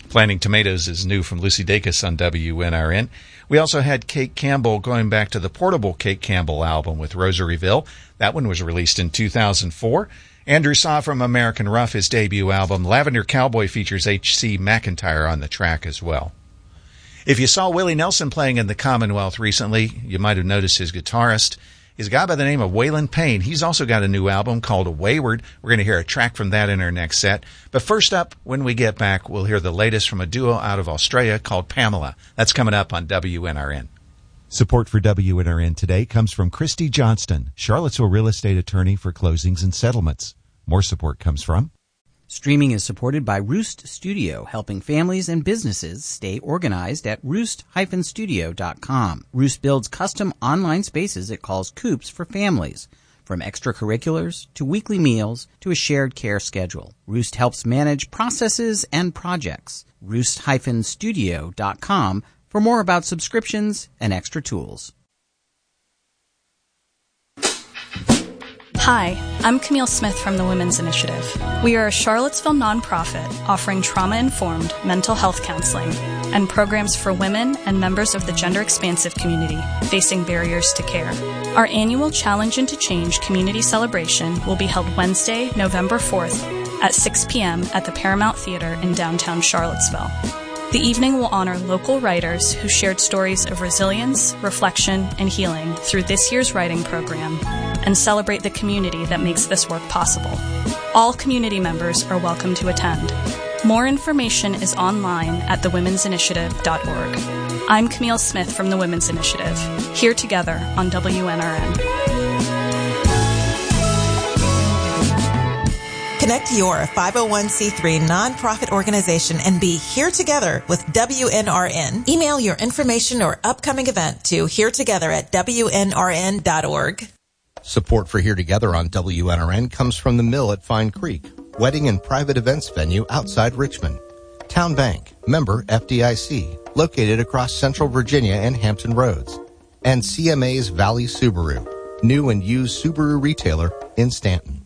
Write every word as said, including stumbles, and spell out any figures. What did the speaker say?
Planting Tomatoes is new from Lucy Dacus on W N R N. We also had Kate Campbell going back to the Portable Kate Campbell album with Rosaryville. That one was released in two thousand four. Andrew Saw from American Rough, his debut album. Lavender Cowboy features H C McIntyre on the track as well. If you saw Willie Nelson playing in the Commonwealth recently, you might have noticed his guitarist is a guy by the name of Waylon Payne. He's also got a new album called Wayward. We're going to hear a track from that in our next set. But first up, when we get back, we'll hear the latest from a duo out of Australia called Pamela. That's coming up on W N R N. Support for W N R N today comes from Christy Johnston, Charlottesville real estate attorney for closings and settlements. More support comes from... Streaming is supported by Roost Studio, helping families and businesses stay organized at roost dash studio dot com. Roost builds custom online spaces it calls coops for families, from extracurriculars to weekly meals to a shared care schedule. Roost helps manage processes and projects. roost dash studio dot com for more about subscriptions and extra tools. Hi, I'm Camille Smith from the Women's Initiative. We are a Charlottesville nonprofit offering trauma-informed mental health counseling and programs for women and members of the gender-expansive community facing barriers to care. Our annual Challenge into Change community celebration will be held Wednesday, November fourth at six p.m. at the Paramount Theater in downtown Charlottesville. The evening will honor local writers who shared stories of resilience, reflection, and healing through this year's writing program and celebrate the community that makes this work possible. All community members are welcome to attend. More information is online at the womens initiative dot org. I'm Camille Smith from the Women's Initiative, here together on W N R N. Connect your five oh one c three nonprofit organization and be here together with W N R N. Email your information or upcoming event to here together at W N R N dot org. Support for Here Together on W N R N comes from the Mill at Fine Creek, wedding and private events venue outside Richmond. Town Bank, member F D I C, located across Central Virginia and Hampton Roads. And C M A's Valley Subaru, new and used Subaru retailer in Stanton.